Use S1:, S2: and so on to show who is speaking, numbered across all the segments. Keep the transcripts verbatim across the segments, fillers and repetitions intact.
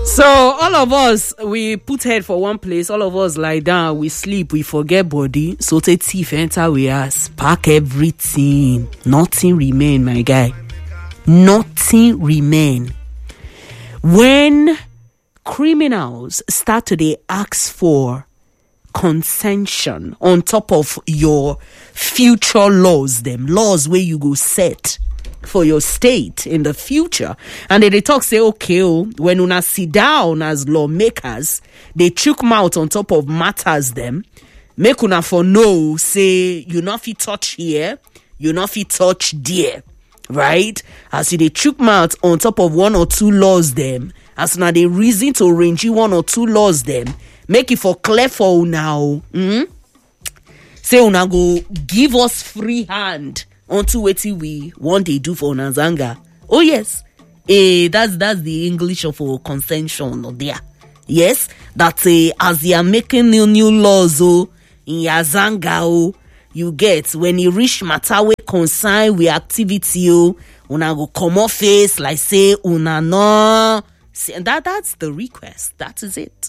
S1: So all of us, we put head for one place. All of us lie down, we sleep, we forget body. So take thief enter we ass, pack everything. Nothing remain, my guy. Nothing remain. When criminals start to they ask for concession on top of your future laws, them laws where you go set for your state in the future, and then they talk say, okay, oh, when una sit down as lawmakers, they chook mouth on top of matters them, make una for know say you not fit touch here, you not fit touch there, right? As you they chook mouth on top of one or two laws them, as now they reason to arrange you one or two laws them, make it for clear for now. Mm? Say una go give us free hand onto wetin we one day do for Nazanga. Oh yes, eh, that's that's the English of a concession or there. Yes, that uh, as you are making new new laws oh in Yazanga oh, you get when you reach matter we concern with activity oh, una go come off face like say una no. See, and that that's the request. That is it.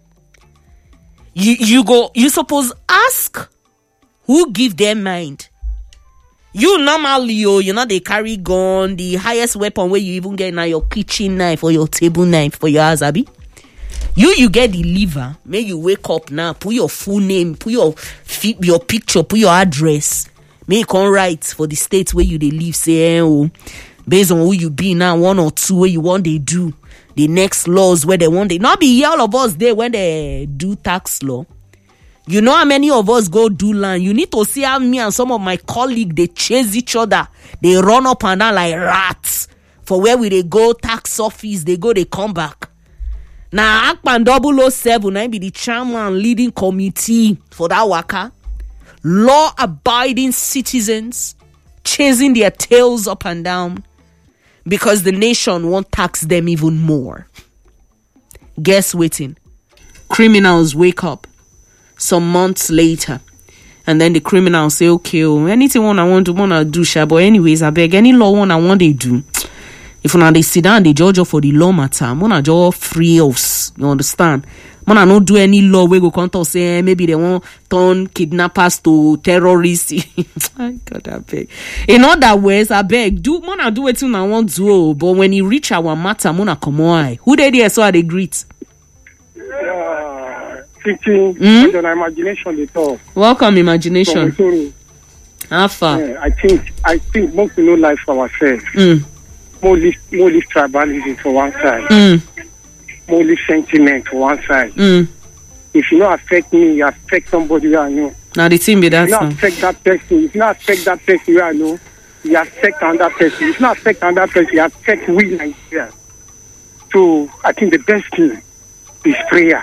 S1: You you go. You suppose ask who give them mind. You normally, oh, you know, they carry gun, the highest weapon where you even get now your kitchen knife or your table knife for your house, abi. You, you get the liver. May you wake up now, put your full name, put your your picture, put your address. May you come write for the state where you they live, say, eh, oh, based on who you be now, one or two where you want they do. The next laws where they want they not be here, all of us there when they do tax law. You know how many of us go do land? You need to see how me and some of my colleagues, they chase each other. They run up and down like rats. For where will they go? Tax office. They go, they come back. Now, Akpan double oh seven, I be the chairman leading committee for that waka. Law-abiding citizens chasing their tails up and down because the nation won't tax them even more. Guess waiting. Criminals wake up some months later, and then the criminals say, okay, oh, anything one I want to wanna do, sha, but anyways, I beg any law one I want they do. If now they sit down, they judge for the law matter, I'm gonna judge free us. You understand? I'm gonna not do any law where go come to say eh, maybe they want turn kidnappers to terrorists. I God, I beg. In other words, I beg, do wanna do it I want to, but when you reach our matter, I'm gonna come on. Who they there so they greet?
S2: Thinking mm? on imagination they talk.
S1: Welcome, imagination. How far?
S2: Yeah, I think I think most we know life for ourselves.
S1: Mm.
S2: More live more live tribalism for one side.
S1: Mm.
S2: More live sentiment for one side.
S1: Mm.
S2: If you not affect me, you affect somebody I know.
S1: Now the team be that.
S2: If you not affect that person, if you not affect that person I know, you affect another person. If you not affect another person, you affect we Nigeria. So I think the best thing is prayer.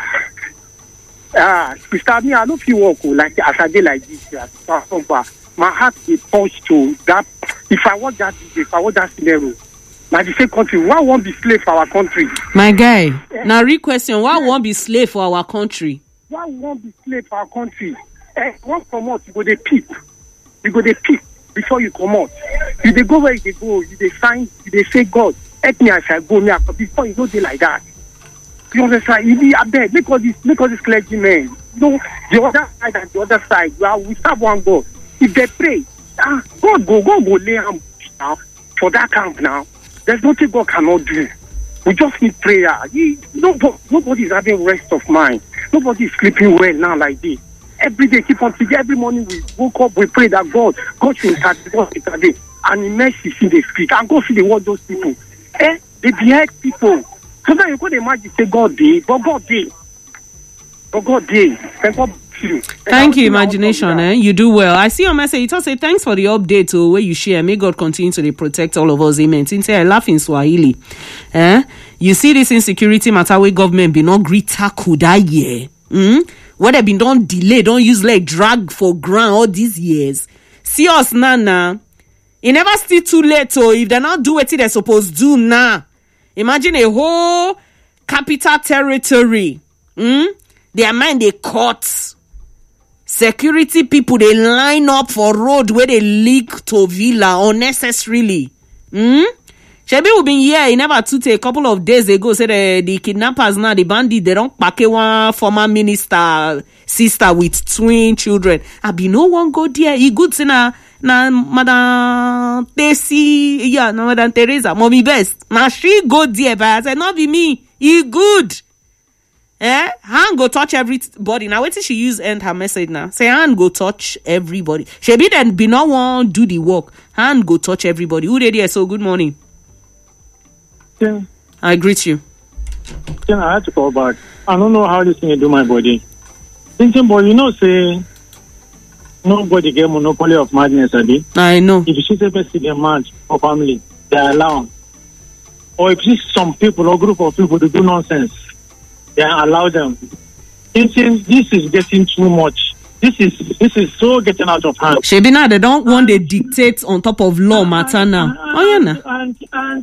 S2: Ah, to start me, I don't feel walk like as I did like this. Yeah. My heart is touched to that. If I want that, if I want that scenario, like the same country, why won't be slave for our country?
S1: My guy, yeah. Now real question: why yeah. won't be slave for our country?
S2: Why won't be slave for our country? Eh, once come out, you go they peep, you go they peep before you come out. You they go where you they go, you they sign, you they say God, help me as I go me before you go there like that. You understand? You be a bed. Make all this, make all this clergymen. You know, the other side and the other side. Well, we serve one God. If they pray, ah, God go, God go lay hands now for that camp now. There's nothing God cannot do. We just need prayer. He, nobody, nobody is having rest of mind. Nobody is sleeping well now like this. Every day, keep on thinking. Every morning we woke up, we pray that God, God should intervene, God should intervene. And in mercy, see they speak. And God see the word those people. Eh, they behead people. Sometimes you could imagine say God did, but God did. But God did. Thank God. You.
S1: Thank you, imagination. Eh? You do well. I see your message. It also say thanks for the update to where you share. May God continue to protect all of us. Amen. Since I laugh in Swahili. Eh? You see this insecurity matter where government be not great tackle that year. Mm? What they been don't delay, don't use like drag for ground all these years. See us now, now. It never still too late. So if they not do what they're supposed to do now. Imagine a whole capital territory. Mm? Their mind they cut. Security people they line up for road where they leak to villa unnecessarily. Mm? Shebi we been here. He never took a couple of days ago. Said the, the kidnappers now, the bandit, they don't pack one former minister sister with twin children. I be no one go there. He good to na na Madam Tesi, yeah, no Madam Teresa, mommy best. Now she go there, but I said not be me. He good. Eh? Hand go touch everybody. Now wait till she use end her message now. Say hand go touch everybody. She be then be no one do the work. Hand go touch everybody. Who they there? So good morning.
S3: Yeah.
S1: I greet you.
S3: Yeah, I had to call back. I don't know how this thing do my body. Thinking, boy, you know, say nobody get monopoly of madness, Abi.
S1: I know.
S3: If you see the best in mad or family, they are allowed. Or if you see some people or group of people to do nonsense, they allow them. Thinking this is getting too much. This is this is so getting out of hand.
S1: Shebina, they don't want to dictate on top of law matter now.
S3: And,
S1: oh yeah, nah.
S3: and and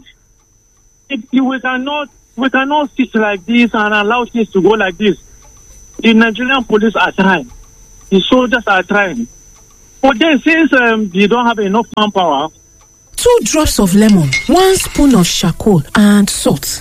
S3: if you, we cannot we cannot sit like this and allow things to go like this. The Nigerian police are trying. The soldiers are trying. But then since um, they don't have enough manpower.
S4: Two drops of lemon, one spoon of charcoal, and salt.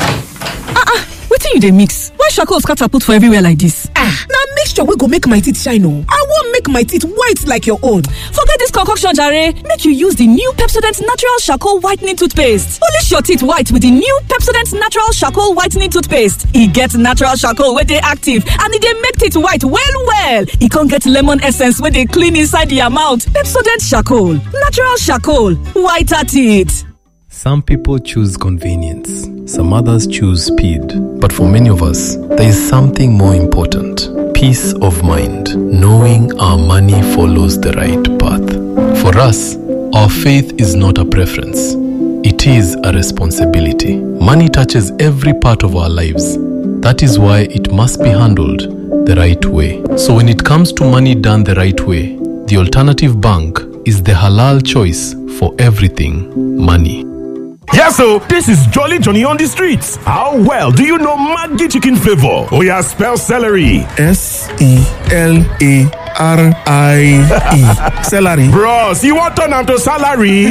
S4: Ah ah, wetin you dey mix? Why charcoal scatter put for everywhere like this?
S5: Ah, na mixture wey go make my teeth shine o. I wan make my teeth white like your own.
S4: Forget this concoction jare. Make you use the new Pepsodent Natural Charcoal Whitening Toothpaste. Polish your teeth white with the new Pepsodent Natural Charcoal Whitening Toothpaste. E get natural charcoal wey dey active and e dey make teeth white well well. E con get lemon essence wey dey clean inside the amount. Pepsodent Charcoal, natural charcoal, whiter teeth.
S6: Some people choose convenience, some others choose speed. But for many of us, there is something more important. Peace of mind, knowing our money follows the right path. For us, our faith is not a preference. It is a responsibility. Money touches every part of our lives. That is why it must be handled the right way. So when it comes to money done the right way, the Alternative Bank is the halal choice for everything money.
S7: Yes, so this is Jolly Johnny on the streets. How well do you know Maggi chicken flavor? Oh yeah, spell celery.
S8: S E L A R I E. Celery.
S7: Bros, you want turn am to salary?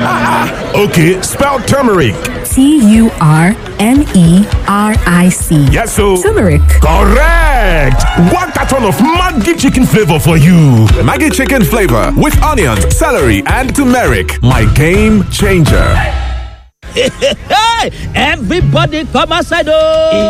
S7: Okay, spell turmeric.
S9: T U R M E R I C.
S7: Yes, so
S9: turmeric.
S7: Correct. One carton of Maggi chicken flavor for you.
S10: Maggi chicken flavor with onions, celery, and turmeric. My game changer.
S11: Hey, everybody come outside. Oh.